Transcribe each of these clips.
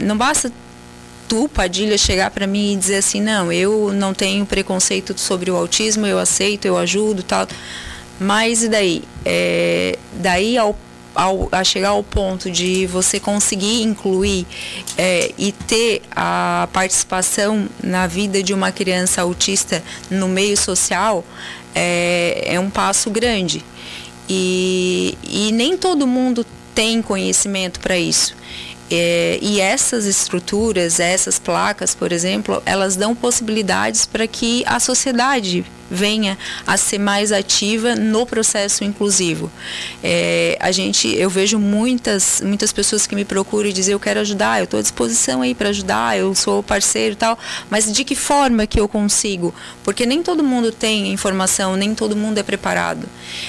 não basta tu, Padilha, chegar para mim e dizer assim, não, eu não tenho preconceito sobre o autismo, eu aceito, eu ajudo, tal. Mas e daí? Daí a chegar ao ponto de você conseguir incluir e ter a participação na vida de uma criança autista no meio social, é um passo grande. E nem todo mundo tem conhecimento para isso. E essas estruturas, essas placas, por exemplo, elas dão possibilidades para que a sociedade venha a ser mais ativa no processo inclusivo. Eu vejo muitas pessoas que me procuram e dizem, eu quero ajudar, eu estou à disposição aí para ajudar, eu sou parceiro e tal, mas de que forma que eu consigo? Porque nem todo mundo tem informação, nem todo mundo é preparado.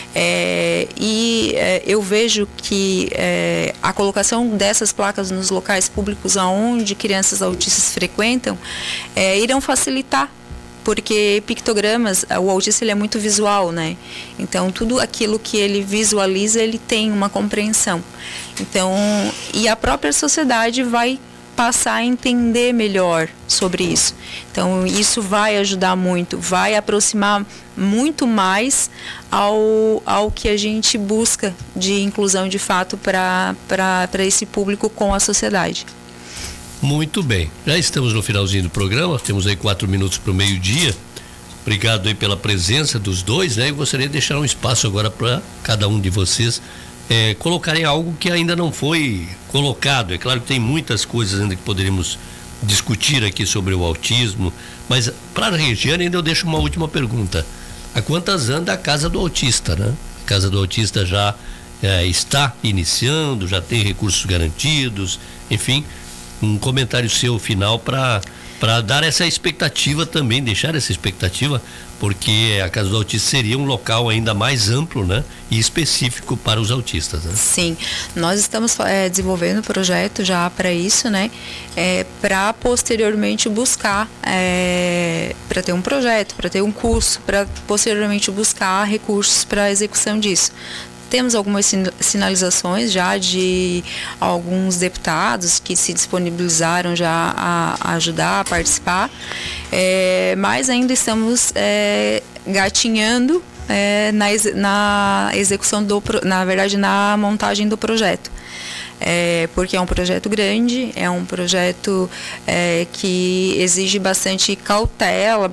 Eu vejo que a colocação dessas placas nos locais públicos onde crianças autistas frequentam irão facilitar, porque pictogramas, o autista ele é muito visual, né? Então tudo aquilo que ele visualiza, ele tem uma compreensão. Então, e a própria sociedade vai passar a entender melhor sobre isso. Então isso vai ajudar muito, vai aproximar muito mais ao que a gente busca de inclusão de fato para esse público com a sociedade. Muito bem, já estamos no finalzinho do programa, temos aí 4 minutos para o meio-dia. Obrigado aí pela presença dos dois, né? Eu gostaria de deixar um espaço agora para cada um de vocês colocarem algo que ainda não foi colocado. É claro que tem muitas coisas ainda que poderíamos discutir aqui sobre o autismo, mas para a Regiane ainda eu deixo uma última pergunta. Há quantas anda a Casa do Autista, né? A Casa do Autista já está iniciando, já tem recursos garantidos, enfim, um comentário seu final para dar essa expectativa também, deixar essa expectativa, porque a Casa do Autista seria um local ainda mais amplo, né, e específico para os autistas, né? Sim, nós estamos desenvolvendo um projeto já para isso, né, para posteriormente buscar, para ter um projeto, para ter um curso, para posteriormente buscar recursos para a execução disso. Temos algumas sinalizações já de alguns deputados que se disponibilizaram já a ajudar, a participar, mas ainda estamos gatinhando na execução na montagem do projeto. Porque é um projeto grande, é um projeto que exige bastante cautela,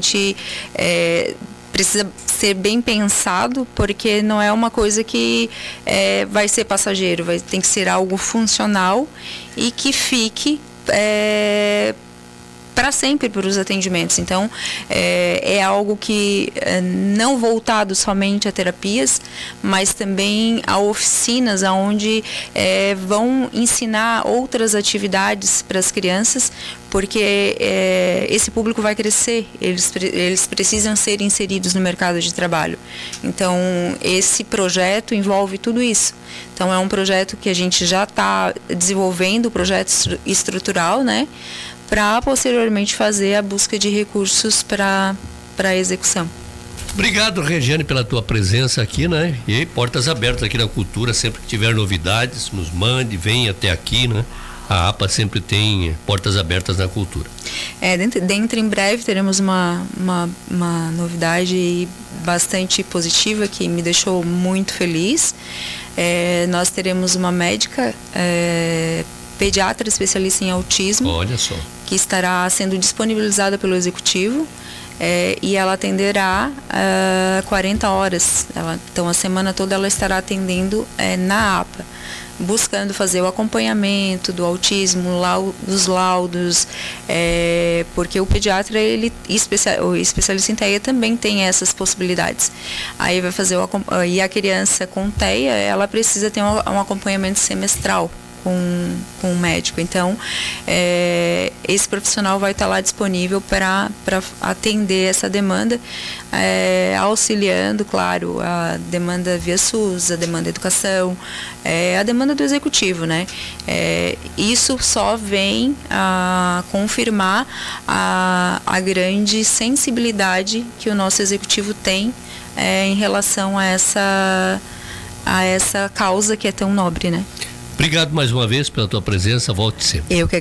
precisa ser bem pensado, porque não é uma coisa que vai ser passageiro, tem que ser algo funcional e que fique para sempre para os atendimentos. Então, é algo que não voltado somente a terapias, mas também a oficinas onde vão ensinar outras atividades para as crianças, porque esse público vai crescer, eles precisam ser inseridos no mercado de trabalho. Então, esse projeto envolve tudo isso. Então, é um projeto que a gente já está desenvolvendo, o projeto estrutural, né, para posteriormente fazer a busca de recursos para a execução. Obrigado, Regiane, pela tua presença aqui, né? E portas abertas aqui na Cultura, sempre que tiver novidades, nos mande, venha até aqui, né? A APA sempre tem portas abertas na Cultura. Dentro em breve teremos uma novidade bastante positiva que me deixou muito feliz. Nós teremos uma médica pediatra especialista em autismo. Olha só. Que estará sendo disponibilizada pelo Executivo, e ela atenderá 40 horas. Então, a semana toda ela estará atendendo na APA, buscando fazer o acompanhamento do autismo, dos laudos, porque o pediatra, o especialista em TEA também tem essas possibilidades. Aí vai fazer e a criança com TEA, ela precisa ter um acompanhamento semestral com o médico. Então, esse profissional vai estar lá disponível para atender essa demanda, auxiliando, claro, a demanda via SUS, a demanda educação, a demanda do executivo, né? Isso só vem a confirmar a grande sensibilidade que o nosso executivo tem em relação a essa causa que é tão nobre, né? Obrigado mais uma vez pela tua presença, volte sempre. Eu que